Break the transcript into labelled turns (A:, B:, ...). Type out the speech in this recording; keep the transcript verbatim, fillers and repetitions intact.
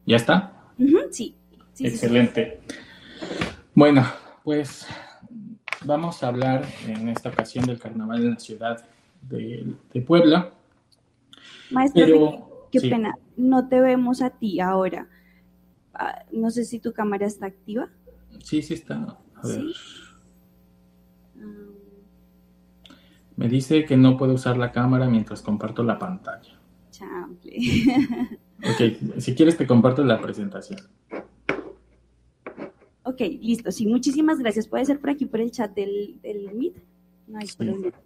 A: ¿Ya está?
B: Ujú, sí, sí, sí, sí.
A: Excelente. Bueno, pues vamos a hablar en esta ocasión del carnaval en la ciudad de, de Puebla,
B: Maestro Ricky,
A: pero
B: qué
A: sí,
B: pena, no te vemos a ti ahora. Ah, no sé si tu cámara está activa.
A: sí, sí está. A ver,
B: Sí. Um,
A: me dice que no puedo usar la cámara mientras comparto la pantalla.
B: Chample.
A: Ok, si quieres te comparto la presentación.
B: Ok, listo. Sí, muchísimas gracias. Puede ser por aquí, por el chat del, del Meet. No hay
A: Sí.
B: problema.